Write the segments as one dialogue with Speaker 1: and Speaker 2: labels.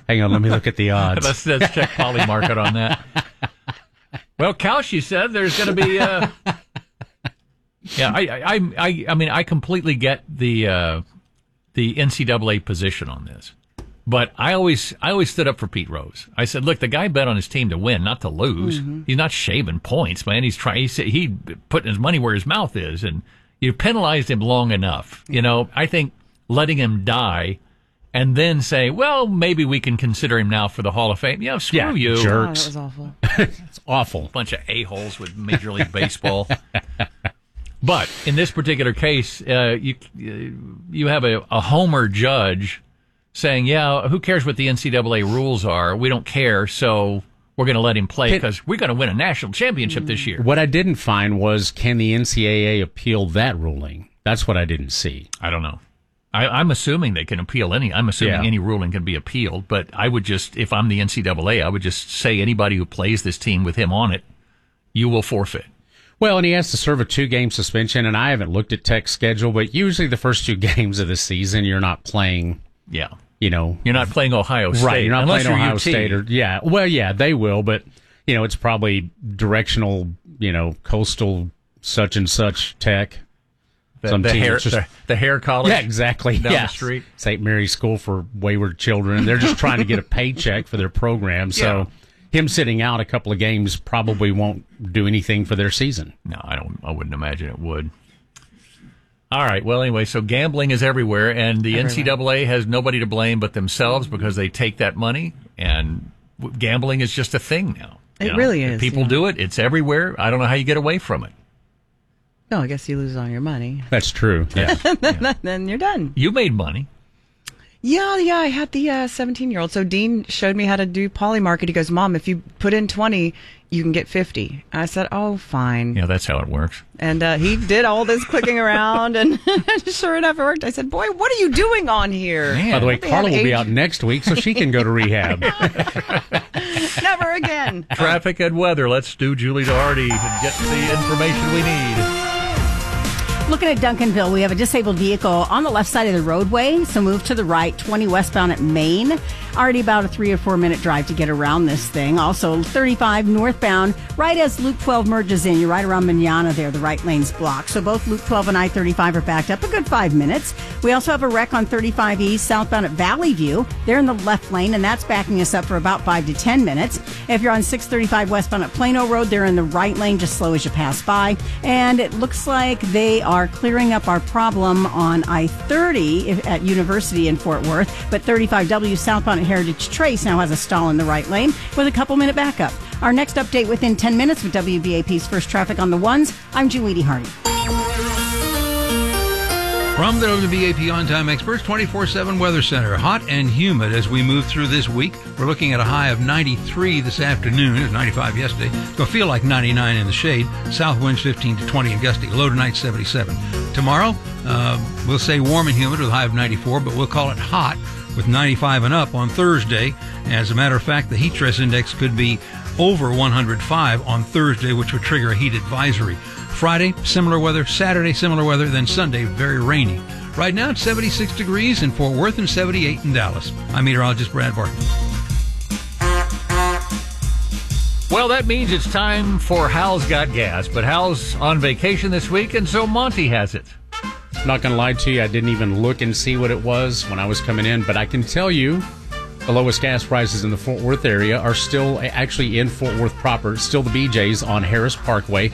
Speaker 1: Hang on, let me look at the odds.
Speaker 2: Let's check Polymarket on that. Well, Cauchy said there's going to be. Yeah, I mean, I completely get the NCAA position on this, but I always stood up for Pete Rose. I said, look, the guy bet on his team to win, not to lose. Mm-hmm. He's not shaving points, man. He putting his money where his mouth is, and you penalized him long enough. You know, I think letting him die and then say, well, maybe we can consider him now for the Hall of Fame. Yeah, screw you.
Speaker 1: Jerks.
Speaker 3: Oh, that was awful.
Speaker 1: It's awful.
Speaker 2: Bunch of a-holes with Major League Baseball. But in this particular case, you have a homer judge saying, yeah, who cares what the NCAA rules are? We don't care, so we're going to let him play because we're going to win a national championship this year.
Speaker 1: What I didn't find was, can the NCAA appeal that ruling? That's what I didn't see.
Speaker 2: I don't know. I'm assuming they can appeal any ruling can be appealed, but I would just, if I'm the NCAA, I would just say anybody who plays this team with him on it, you will forfeit.
Speaker 1: Well, and he has to serve a 2-game suspension, and I haven't looked at Tech's schedule, but usually the first 2 games of the season, you're not playing.
Speaker 2: Yeah.
Speaker 1: You know.
Speaker 2: You're not playing Ohio State.
Speaker 1: Right, you're not playing Ohio
Speaker 2: UT.
Speaker 1: State. Well, yeah, they will, but, you know, it's probably directional, you know, coastal such and such Tech.
Speaker 2: The Hair College?
Speaker 1: Yeah, exactly.
Speaker 2: Down the street.
Speaker 1: St. Mary's School for Wayward Children. They're just trying to get a paycheck for their program, so... Yeah. Him sitting out a couple of games probably won't do anything for their season.
Speaker 2: No, I wouldn't imagine it would. All right. Well, anyway, so gambling is everywhere, and the NCAA has nobody to blame but themselves because they take that money, and gambling is just a thing now.
Speaker 3: It really is.
Speaker 2: If people do it. It's everywhere. I don't know how you get away from it.
Speaker 3: No, I guess you lose all your money.
Speaker 1: That's true. Yeah.
Speaker 3: Then you're done.
Speaker 2: You made money.
Speaker 3: Yeah, I had the 17-year-old. So Dean showed me how to do Polymarket. He goes, Mom, if you put in 20, you can get 50. I said, oh, fine.
Speaker 2: Yeah, that's how it works.
Speaker 3: And he did all this clicking around, and sure enough, it worked. I said, boy, what are you doing on here?
Speaker 2: Man.
Speaker 1: By the way, Carla will be out next week, so she can go to rehab.
Speaker 3: Never again.
Speaker 2: Traffic and weather. Let's do Julie Doherty and get the information we need.
Speaker 4: Looking at Duncanville, we have a disabled vehicle on the left side of the roadway, so move to the right, 20 westbound at Main. Already about a 3 or 4 minute drive to get around this thing. Also, 35 northbound, right as Loop 12 merges in. You're right around Manana there, the right lane's blocked. So both Loop 12 and I-35 are backed up a good 5 minutes. We also have a wreck on 35 East, southbound at Valley View. They're in the left lane, and that's backing us up for about 5 to 10 minutes. If you're on 635 westbound at Plano Road, they're in the right lane, just slow as you pass by. And it looks like they are clearing up our problem on I-30 at University in Fort Worth, but 35W southbound at Heritage Trace now has a stall in the right lane with a couple-minute backup. Our next update within 10 minutes with WBAP's First Traffic on the Ones. I'm Julie Hardy.
Speaker 5: From the WBAP On-Time Experts 24/7 Weather Center, hot and humid as we move through this week. We're looking at a high of 93 this afternoon. It was 95 yesterday. It's going to feel like 99 in the shade. South winds 15 to 20 and gusty. Low tonight 77. Tomorrow, we'll say warm and humid with a high of 94, but we'll call it hot with 95 and up on Thursday. As a matter of fact, the heat stress index could be over 105 on Thursday, which would trigger a heat advisory. Friday, similar weather. Saturday, similar weather. Then Sunday, very rainy. Right now, it's 76 degrees in Fort Worth and 78 in Dallas. I'm meteorologist Brad Barton.
Speaker 2: Well, that means it's time for Hal's Got Gas. But Hal's on vacation this week, and so Monty has it.
Speaker 1: Not going to lie to you, I didn't even look and see what it was when I was coming in, but I can tell you the lowest gas prices in the Fort Worth area are still actually in Fort Worth proper. Still the BJ's on Harris Parkway.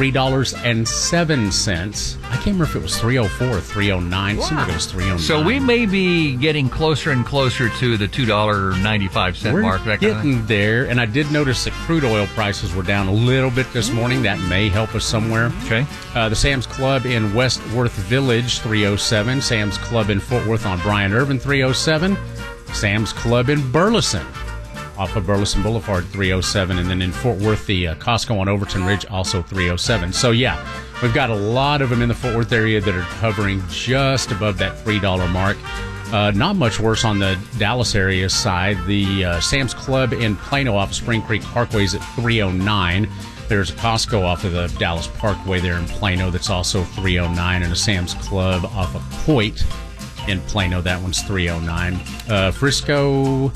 Speaker 1: $3.07. I can't remember if it was $3.04 or $3.09. Wow. It seemed like it was $3.09.
Speaker 2: So we may be getting closer and closer to the $2.95 mark.
Speaker 1: We're getting there, and I did notice that crude oil prices were down a little bit this morning. That may help us somewhere.
Speaker 2: Okay.
Speaker 1: The Sam's Club in West Worth Village, $3.07. Sam's Club in Fort Worth on Bryant Irvin, $3.07. Sam's Club in Burleson off of Burleson Boulevard, $3.07, and then in Fort Worth, the Costco on Overton Ridge, also $3.07. So, yeah, we've got a lot of them in the Fort Worth area that are hovering just above that $3 mark. Not much worse on the Dallas area side. The Sam's Club in Plano off of Spring Creek Parkway is at $3.09. There's a Costco off of the Dallas Parkway there in Plano that's also $3.09, and a Sam's Club off of Coit in Plano. That one's $3.09. Frisco